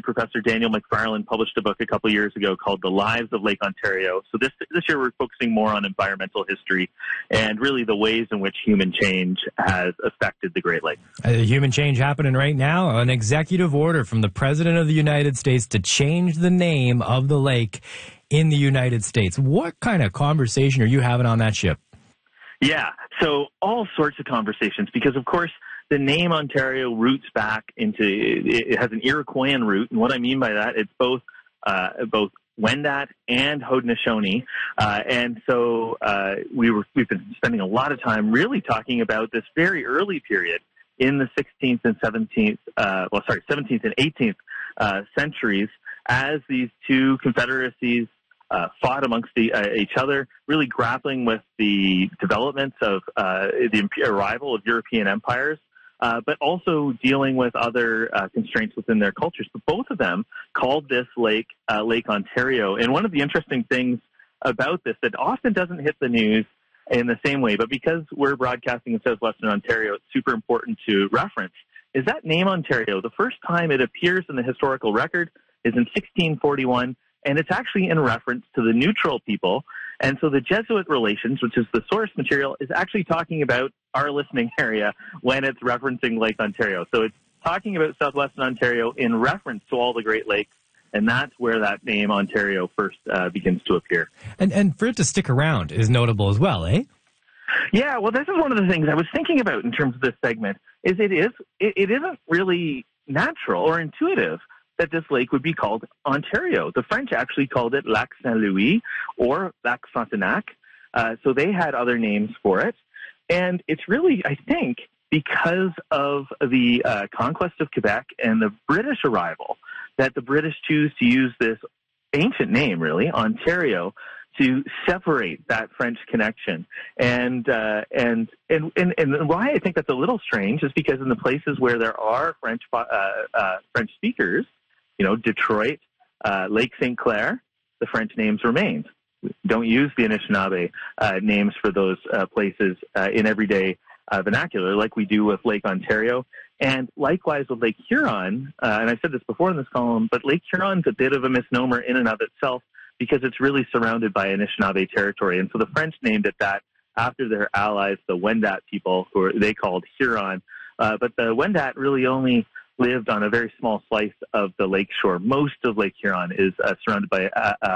Professor Daniel McFarland published a book a couple years ago called The Lives of Lake Ontario. So this year we're focusing more on environmental history and really the ways in which human change has affected the Great Lakes. Human change happening right now. An executive order from the President of the United States to change the name of the lake in the United States. What kind of conversation are you having on that ship? Yeah, so all sorts of conversations because, of course, the name Ontario roots back into, it has an Iroquoian root, and what I mean by that, it's both Wendat and Haudenosaunee, and so we've been spending a lot of time really talking about this very early period in the 16th and 17th, 17th and 18th centuries as these two confederacies fought amongst each other, really grappling with the developments of the arrival of European empires, but also dealing with other constraints within their cultures. But both of them called this lake Lake Ontario. And one of the interesting things about this that often doesn't hit the news in the same way, but because we're broadcasting in southwestern Ontario, it's super important to reference, is that name Ontario. The first time it appears in the historical record is in 1641, and it's actually in reference to the neutral people. And so the Jesuit Relations, which is the source material, is actually talking about our listening area when it's referencing Lake Ontario. So it's talking about southwestern Ontario in reference to all the Great Lakes, and that's where that name Ontario first begins to appear. And for it to stick around is notable as well, eh? Yeah, well, this is one of the things I was thinking about in terms of this segment, is it isn't really natural or intuitive that this lake would be called Ontario. The French actually called it Lac Saint-Louis or Lac Frontenac, so they had other names for it. And it's really, I think, because of the conquest of Quebec and the British arrival that the British choose to use this ancient name, really, Ontario, to separate that French connection. And why I think that's a little strange is because in the places where there are French speakers, Detroit, Lake St. Clair, the French names remain. Don't use the Anishinaabe names for those places in everyday vernacular like we do with Lake Ontario. And likewise with Lake Huron, and I said this before in this column, but Lake Huron's a bit of a misnomer in and of itself because it's really surrounded by Anishinaabe territory. And so the French named it that after their allies, the Wendat people, they called Huron. But the Wendat really only lived on a very small slice of the lake shore. Most of Lake Huron is surrounded by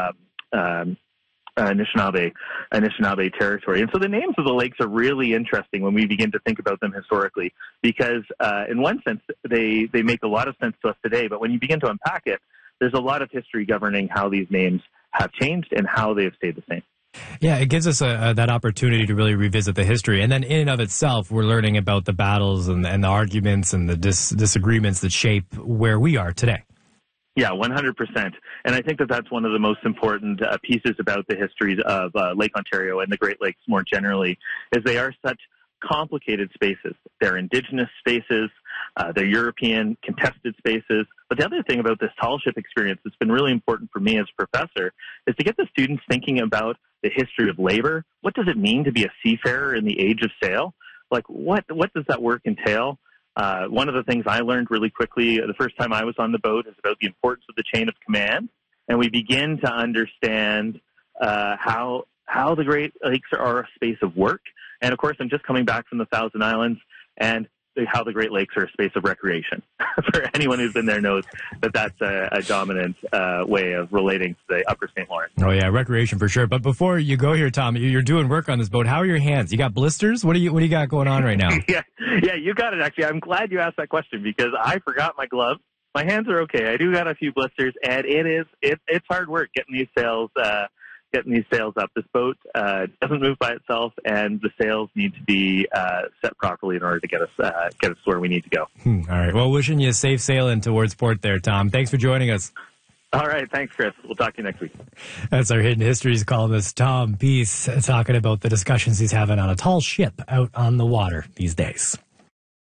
Anishinaabe territory. And so the names of the lakes are really interesting when we begin to think about them historically because in one sense, they make a lot of sense to us today. But when you begin to unpack it, there's a lot of history governing how these names have changed and how they have stayed the same. Yeah, it gives us that opportunity to really revisit the history. And then in and of itself, we're learning about the battles and the arguments and the disagreements that shape where we are today. Yeah, 100%. And I think that that's one of the most important pieces about the histories of Lake Ontario and the Great Lakes more generally, is they are such complicated spaces. They're Indigenous spaces, they're European contested spaces. But the other thing about this tall ship experience that's been really important for me as a professor is to get the students thinking about the history of labor. What does it mean to be a seafarer in the age of sail? Like, what does that work entail? One of the things I learned really quickly the first time I was on the boat is about the importance of the chain of command. And we begin to understand how the Great Lakes are a space of work. And, of course, I'm just coming back from the Thousand Islands, and how the Great Lakes are a space of recreation. For anyone who's been there knows that that's a dominant way of relating to the Upper St. Lawrence. Oh, yeah, recreation for sure. But before you go here, Tom, you're doing work on this boat. How are your hands? You got blisters? What do you got going on right now? Yeah, you got it, actually. I'm glad you asked that question because I forgot my gloves. My hands are okay. I do got a few blisters, and it's hard work getting these sails up. This boat doesn't move by itself, and the sails need to be set properly in order to get us where we need to go. All right. Well, wishing you a safe sailing towards port there, Tom. Thanks for joining us. All right. Thanks, Chris. We'll talk to you next week. That's our Hidden Histories columnist, Tom Peace, talking about the discussions he's having on a tall ship out on the water these days.